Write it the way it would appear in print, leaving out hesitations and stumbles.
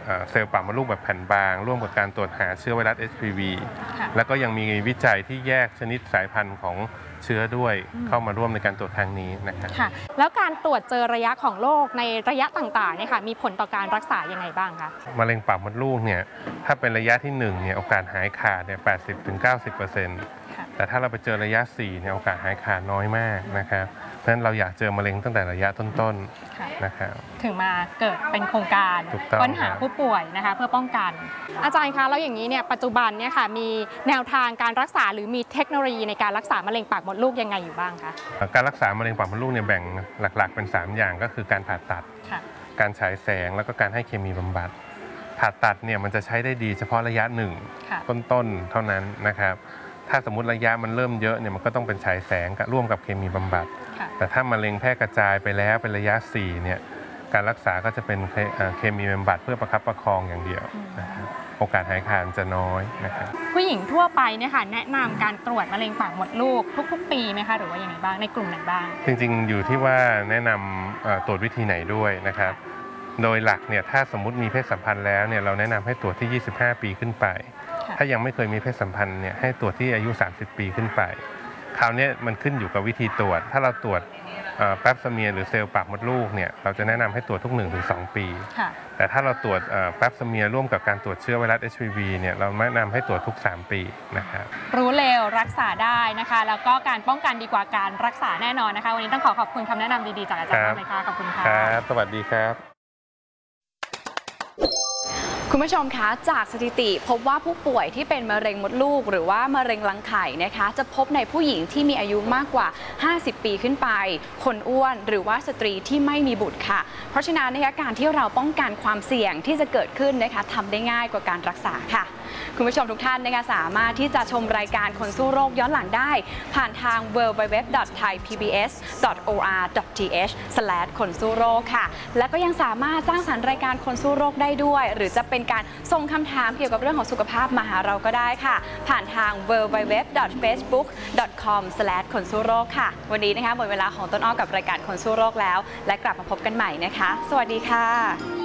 เซลล์ปากมดลูกแบบแผ่นบางร่วมกับการตรวจหาเชื้อไวรัส HPV แล้วก็ยังมีวิจัยที่แยกชนิดสายพันธุ์ของเชื้อด้วยเข้ามาร่วมในการตรวจครั้งนี้นะครับค่ะแล้วการตรวจเจอระยะของโรคในระยะต่างๆเนี่ยค่ะมีผลต่อการรักษายังไงบ้างคะมะเร็งปากมดลูกเนี่ยถ้าเป็นระยะที่1เนี่ยโอกาสหายขาดเนี่ย 80-90%แต่ถ้าเราไปเจอระยะ4เนี่ยโอกาสหายขาดน้อยมากนะครับเพราะฉะนั้นเราอยากเจอมะเร็งตั้งแต่ระยะต้นๆนะครับถึงมาเกิดเป็นโครงการค้นหาผู้ป่วยนะคะเพื่อป้องกันอาจารย์คะแล้วอย่างนี้เนี่ยปัจจุบันเนี่ยค่ะมีแนวทางการรักษาหรือมีเทคโนโลยีในการรักษามะเร็งปากมดลูกยังไงอยู่บ้างคะการรักษามะเร็งปากมดลูกเนี่ยแบ่งหลักๆเป็น3อย่างก็คือการผ่าตัดการฉายแสงแล้วก็การให้เคมีบำบัดผ่าตัดเนี่ยมันจะใช้ได้ดีเฉพาะระยะ1ต้นๆเท่านั้นนะครับถ้าสมมุติระยะมันเริ่มเยอะเนี่ยมันก็ต้องเป็นฉายแสงร่วมกับเคมีบำบัดแต่ถ้ามะเร็งแพร่กระจายไปแล้วเป็นระยะ4เนี่ยการรักษาก็จะเป็นเคมีบำบัดเพื่อประคับประคองอย่างเดียวนะครับโอกาสหายขาดจะน้อยนะครับผู้หญิงทั่วไปเนี่ยค่ะแนะนำการตรวจมะเร็งปากมดลูกทุกๆปีไหมคะหรือว่าอย่างไรบ้างในกลุ่มไหนบ้างจริงๆอยู่ที่ว่าแนะนำตรวจวิธีไหนด้วยนะครับโดยหลักเนี่ยถ้าสมมุติมีเพศสัมพันธ์แล้วเนี่ยเราแนะนำให้ตรวจที่25 ปีขึ้นไปถ้ายังไม่เคยมีเพศสัมพันธ์เนี่ยให้ตรวจที่อายุ30 ปีขึ้นไปคราวนี้มันขึ้นอยู่กับวิธีตรวจถ้าเราตรวจแป๊บสเมียร์หรือเซลล์ปากมดลูกเนี่ยเราจะแนะนำให้ตรวจทุก 1-2 ปีแต่ถ้าเราตรวจแป๊บสเมียร์ร่วมกับการตรวจเชื้อไวรัส HPV เนี่ยเราแนะนำให้ตรวจทุก3 ปีนะครับรู้เร็วรักษาได้นะคะแล้วก็การป้องกันดีกว่าการรักษาแน่นอนนะคะวันนี้ต้องขอบคุณคำแนะนำดีๆจากอาจารย์มากเลยค่ะขอบคุณค่ะครับสวัสดีครับคุณผู้ชมคะจากสถิติพบว่าผู้ป่วยที่เป็นมะเร็งมดลูกหรือว่ามะเร็งรังไข่นะคะจะพบในผู้หญิงที่มีอายุมากกว่า50 ปีขึ้นไปคนอ้วนหรือว่าสตรีที่ไม่มีบุตรค่ะเพราะฉะนั้นนะคะการที่เราป้องกันความเสี่ยงที่จะเกิดขึ้นนะคะทำได้ง่ายกว่าการรักษาค่ะคุณผู้ชมทุกท่านนะคะสามารถที่จะชมรายการคนสู้โรคย้อนหลังได้ผ่านทาง www.thaipbs.or.th/ คนสู้โรคค่ะและก็ยังสามารถสร้างสรรค์รายการคนสู้โรคได้ด้วยหรือจะเป็นการส่งคำถามเกี่ยวกับเรื่องของสุขภาพมาหาเราก็ได้ค่ะผ่านทาง www.facebook.com/ คนสู้โรคค่ะวันนี้นะคะหมดเวลาของต้นอ้อกับรายการคนสู้โรคแล้วและกลับมาพบกันใหม่นะคะสวัสดีค่ะ